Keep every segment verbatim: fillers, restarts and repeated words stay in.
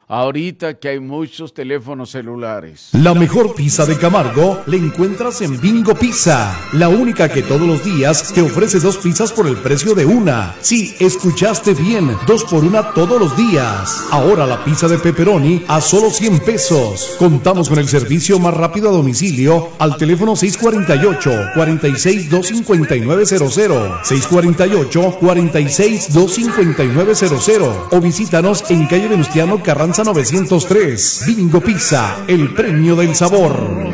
ahorita que hay muchos teléfonos celulares. La mejor pizza de Camargo la encuentras en Bingo Pizza, la única que todos los días te ofrece dos pizzas por el precio de una. Sí, escuchaste bien, dos por una todos los días. Ahora la pizza de pepperoni a solo cien pesos. Contamos con el servicio más rápido a domicilio al teléfono seis cuatro ocho, cuatro seis dos cinco nueve cero cero, seis cuatro ocho, cuatro seis dos cinco nueve cero cero o visítanos en calle Venustiano Carranza novecientos tres. Bingo Pizza, el premio del sabor.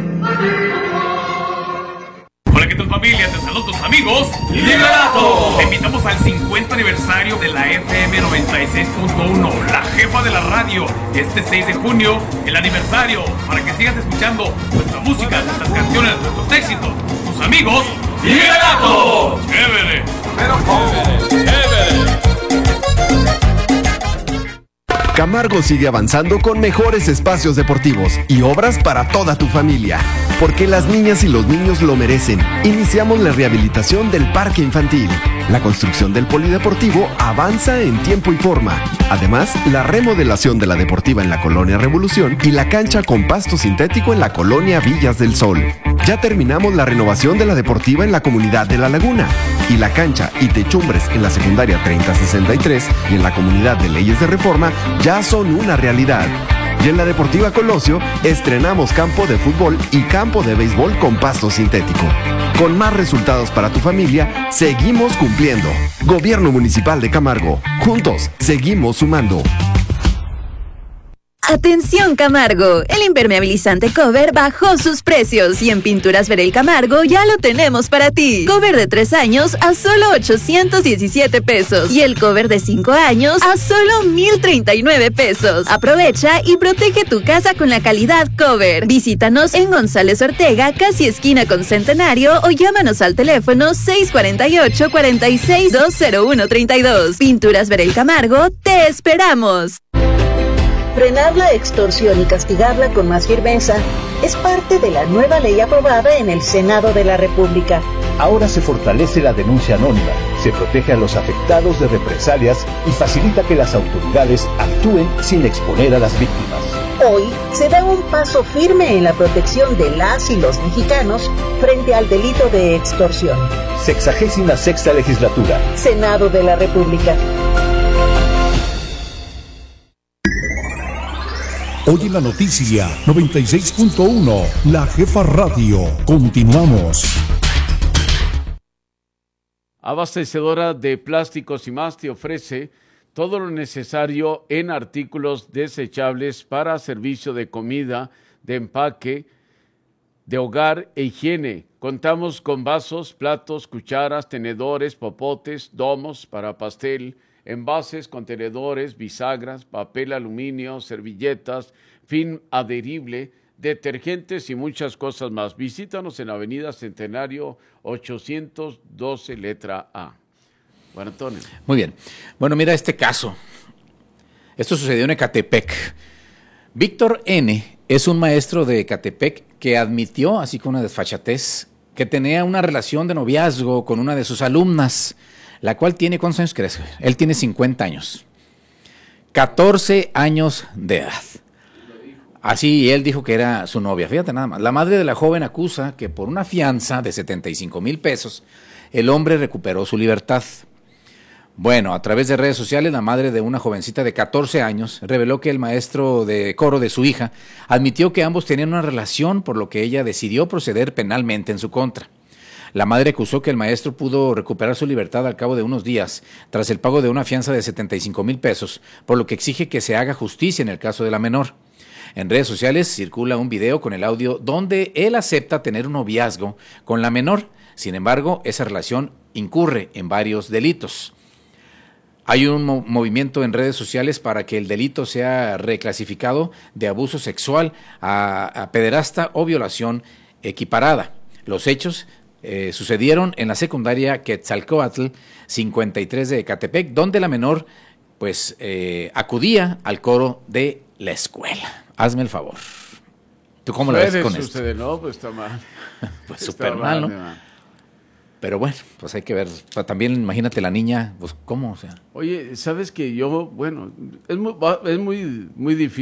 Hola, ¿qué tal, familia? Te saludo tus amigos Liberato. Te invitamos al cincuenta aniversario de la F M noventa y seis punto uno, la jefa de la radio. Este seis de junio, el aniversario, para que sigas escuchando nuestra música, nuestras canciones, nuestros éxitos. Tus amigos Liberato. Chévere. Pero chévere, chévere. Camargo sigue avanzando con mejores espacios deportivos y obras para toda tu familia. Porque las niñas y los niños lo merecen. Iniciamos la rehabilitación del parque infantil. La construcción del polideportivo avanza en tiempo y forma. Además, la remodelación de la deportiva en la Colonia Revolución y la cancha con pasto sintético en la Colonia Villas del Sol. Ya terminamos la renovación de la deportiva en la comunidad de La Laguna. Y la cancha y techumbres en la secundaria treinta sesenta y tres y en la comunidad de Leyes de Reforma ya son una realidad. Y en la Deportiva Colosio estrenamos campo de fútbol y campo de béisbol con pasto sintético. Con más resultados para tu familia, seguimos cumpliendo. Gobierno Municipal de Camargo. Juntos, seguimos sumando. Atención Camargo, el impermeabilizante Cover bajó sus precios y en Pinturas Verel Camargo ya lo tenemos para ti. Cover de tres años a solo ochocientos diecisiete pesos y el cover de cinco años a solo mil treinta y nueve pesos. Aprovecha y protege tu casa con la calidad Cover. Visítanos en González Ortega, casi esquina con Centenario, o llámanos al teléfono seis cuatro ocho, cuatro seis dos cero uno tres dos. Pinturas Verel Camargo, te esperamos. Frenar la extorsión y castigarla con más firmeza es parte de la nueva ley aprobada en el Senado de la República. Ahora se fortalece la denuncia anónima, se protege a los afectados de represalias y facilita que las autoridades actúen sin exponer a las víctimas. Hoy se da un paso firme en la protección de las y los mexicanos frente al delito de extorsión. Sexagésima sexta legislatura. Senado de la República. Hoy en la noticia noventa y seis punto uno, La Jefa Radio. Continuamos. Abastecedora de Plásticos y Más te ofrece todo lo necesario en artículos desechables para servicio de comida, de empaque, de hogar e higiene. Contamos con vasos, platos, cucharas, tenedores, popotes, domos para pastel, envases, contenedores, bisagras, papel aluminio, servilletas, film adherible, detergentes y muchas cosas más. Visítanos en Avenida Centenario ochocientos doce, letra A. Bueno, Antonio. Muy bien. Bueno, mira este caso. Esto sucedió en Ecatepec. Víctor N. es un maestro de Ecatepec que admitió, así con una desfachatez, que tenía una relación de noviazgo con una de sus alumnas, la cual tiene, ¿cuántos años crees? Él tiene cincuenta años. catorce años de edad. Así, él dijo que era su novia. Fíjate nada más. La madre de la joven acusa que por una fianza de setenta y cinco mil pesos, el hombre recuperó su libertad. Bueno, a través de redes sociales, la madre de una jovencita de catorce años reveló que el maestro de coro de su hija admitió que ambos tenían una relación, por lo que ella decidió proceder penalmente en su contra. La madre acusó que el maestro pudo recuperar su libertad al cabo de unos días, tras el pago de una fianza de setenta y cinco mil pesos, por lo que exige que se haga justicia en el caso de la menor. En redes sociales circula un video con el audio donde él acepta tener un noviazgo con la menor. Sin embargo, esa relación incurre en varios delitos. Hay un mo- movimiento en redes sociales para que el delito sea reclasificado de abuso sexual a, a pederasta o violación equiparada. Los hechos eh, sucedieron en la secundaria Quetzalcóatl cincuenta y tres de Ecatepec, donde la menor pues eh, acudía al coro de la escuela. Hazme el favor. ¿Tú cómo la ves con sucede, esto? No, pues está mal. Pues Está súper mal, ¿no? man. Pero bueno, pues hay que ver. O sea, también imagínate la niña, pues cómo, o sea. Oye, ¿sabes que yo, bueno, es muy, es muy, muy difícil